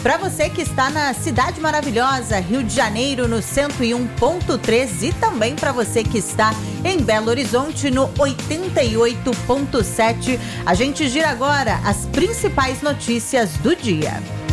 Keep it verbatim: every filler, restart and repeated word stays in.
Para você que está na Cidade Maravilhosa, Rio de Janeiro, no cento e um ponto três, e também para você que está em Belo Horizonte, no oitenta e oito ponto sete. A gente gira agora as principais notícias do dia.